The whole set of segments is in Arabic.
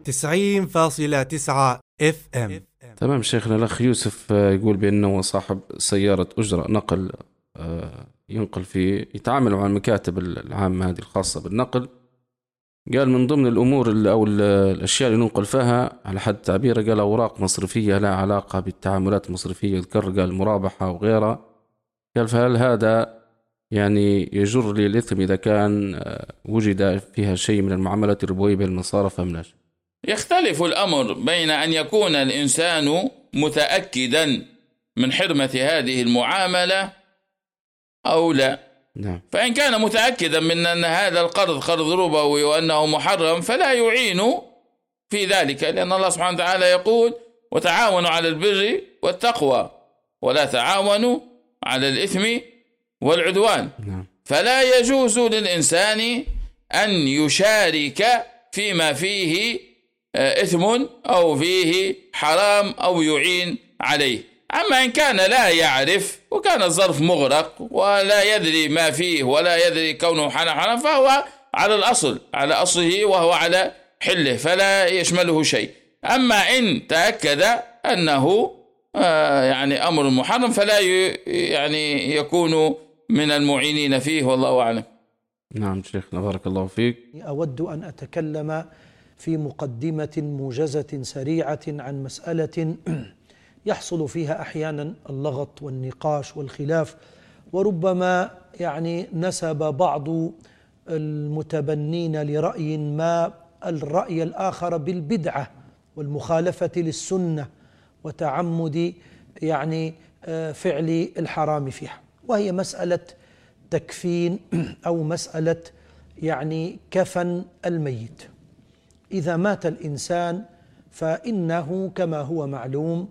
90.9 FM. تمام شيخنا. الأخ يوسف يقول بأنه صاحب سيارة أجرة نقل، ينقل يتعامل مع المكاتب العامة هذه الخاصة بالنقل. قال من ضمن الأمور أو الأشياء اللي ننقل فيها على حد تعبيره، قال أوراق مصرفية لها علاقة بالتعاملات المصرفية، ذكر قال مرابحة وغيرها. قال فهل هذا يعني يجر لي الإثم إذا كان وجد فيها شيء من المعاملات الربوية بين المصارف أم لا؟ يختلف الأمر بين أن يكون الإنسان متأكدا من حرمة هذه المعاملة أو لا. نعم. فإن كان متأكدا من أن هذا القرض قرض ربوي وأنه محرم فلا يعين في ذلك، لأن الله سبحانه وتعالى يقول وتعاونوا على البر والتقوى ولا تعاونوا على الإثم والعدوان. نعم. فلا يجوز للإنسان أن يشارك فيما فيه إثم أو فيه حرام أو يعين عليه. أما إن كان لا يعرف وكان الظرف مغرق ولا يدري ما فيه ولا يدري كونه حرام فهو على الأصل، على أصله وهو على حله، فلا يشمله شيء. أما إن تأكد أنه يعني أمر محرم فلا يعني يكون من المعينين فيه، والله أعلم. نعم شيخنا بارك الله فيك. أود أن أتكلم في مقدمة موجزة سريعة عن مسألة يحصل فيها أحيانا اللغط والنقاش والخلاف، وربما يعني نسب بعض المتبنين لرأي ما الرأي الآخر بالبدعة والمخالفة للسنة وتعمد يعني فعل الحرام فيها، وهي مسألة تكفين أو مسألة يعني كفن الميت. إذا مات الإنسان فإنه كما هو معلوم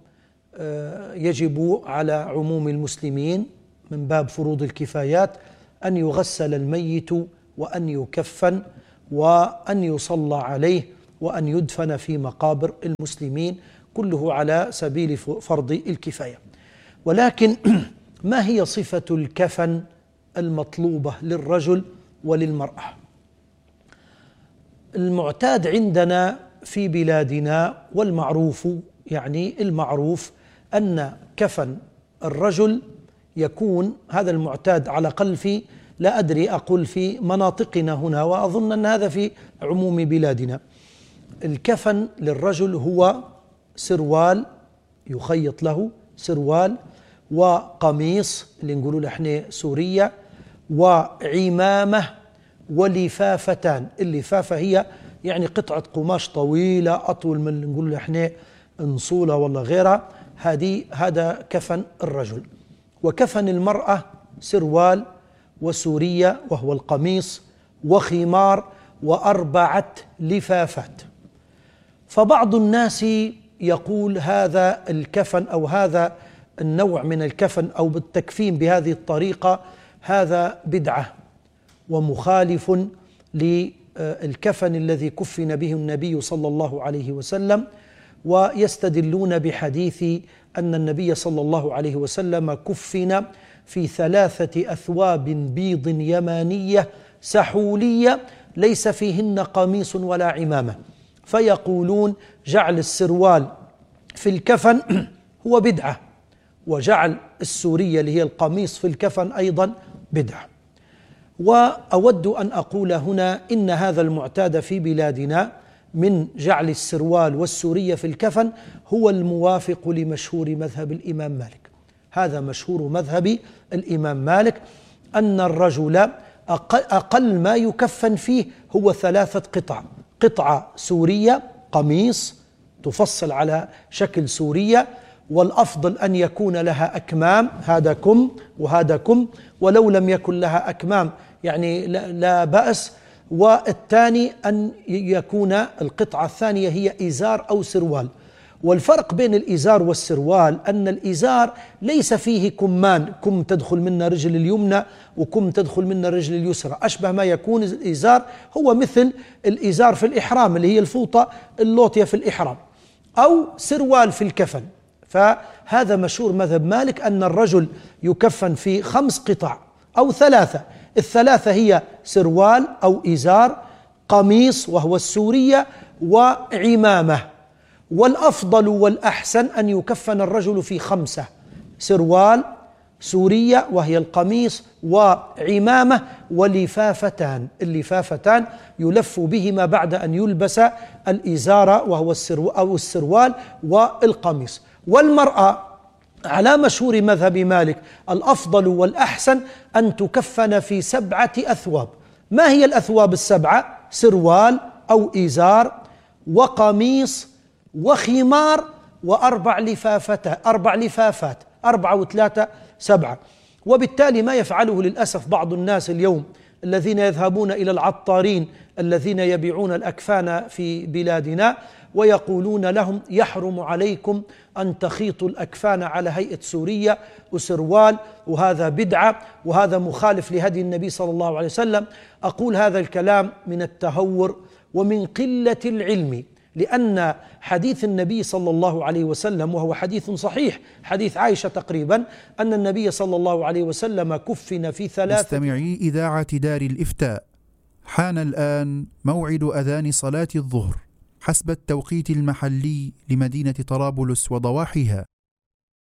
يجب على عموم المسلمين من باب فروض الكفايات أن يغسل الميت وأن يكفن وأن يصلى عليه وأن يدفن في مقابر المسلمين، كله على سبيل فرض الكفاية. ولكن ما هي صفة الكفن المطلوبة للرجل وللمرأة؟ المعتاد عندنا في بلادنا والمعروف يعني المعروف أن كفن الرجل يكون هذا المعتاد على الأقل في لا أدري أقول في مناطقنا هنا، وأظن أن هذا في عموم بلادنا. الكفن للرجل هو سروال يخيط له سروال وقميص اللي نقولوا له احنا سورية وعمامة ولفافتان. اللفافة هي يعني قطعة قماش طويلة أطول من اللي نقول له احنا انصولة ولا غيرها. هذا كفن الرجل. وكفن المرأة سروال وسورية وهو القميص وخمار وأربعة لفافات. فبعض الناس يقول هذا الكفن أو هذا النوع من الكفن أو بالتكفين بهذه الطريقة هذا بدعة ومخالف للكفن الذي كفن به النبي صلى الله عليه وسلم، ويستدلون بحديث أن النبي صلى الله عليه وسلم كفن في 3 أثواب بيض يمانية سحولية ليس فيهن قميص ولا عمامة. فيقولون جعل السروال في الكفن هو بدعة، وجعل السورية اللي هي القميص في الكفن أيضا بدعة. وأود أن أقول هنا إن هذا المعتاد في بلادنا من جعل السروال والسورية في الكفن هو الموافق لمشهور مذهب الإمام مالك. هذا مشهور مذهب الإمام مالك أن الرجل أقل ما يكفن فيه هو 3 قطع: قطعة سورية قميص تفصل على شكل سورية، والأفضل أن يكون لها أكمام، هذا كم وهذا كم، ولو لم يكن لها أكمام يعني لا بأس. والثاني أن يكون القطعة الثانية هي إزار أو سروال. والفرق بين الإزار والسروال أن الإزار ليس فيه كمان، كم تدخل منا رجل اليمنى وكم تدخل منا رجل اليسرى. أشبه ما يكون الإزار هو مثل الإزار في الإحرام اللي هي الفوطة اللوطية في الإحرام، أو سروال في الكفن. فهذا مشهور مذهب مالك أن الرجل يكفن في 5 قطع أو 3. الثلاثة هي سروال أو إزار، قميص وهو السورية، وعمامة. والأفضل والأحسن أن يكفن الرجل في 5: سروال، سورية وهي القميص، وعمامة، ولفافتان. اللفافتان يلف بهما بعد أن يلبس الإزار وهو السروال والقميص. والمرأة على مشهور مذهب مالك الأفضل والأحسن أن تكفن في 7 أثواب. ما هي الأثواب 7؟ سروال أو إزار وقميص وخمار و4 لفافات، 4 و3 7. وبالتالي ما يفعله للأسف بعض الناس اليوم الذين يذهبون إلى العطارين الذين يبيعون الأكفان في بلادنا ويقولون لهم: يحرم عليكم أن تخيطوا الأكفان على هيئة سورية وسروال، وهذا بدعة، وهذا مخالف لهدي النبي صلى الله عليه وسلم. أقول هذا الكلام من التهور ومن قلة العلم، لأن حديث النبي صلى الله عليه وسلم، وهو حديث صحيح، حديث عائشة تقريبا، أن النبي صلى الله عليه وسلم كفن في 3. مستمعي إذاعة دار الإفتاء، حان الآن موعد أذان صلاة الظهر حسب التوقيت المحلي لمدينة طرابلس وضواحيها.